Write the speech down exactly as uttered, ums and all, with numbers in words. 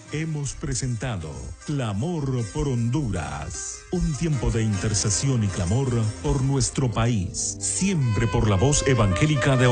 Hemos presentado Clamor por Honduras. Un tiempo de intercesión y clamor por nuestro país. Siempre por la voz evangélica de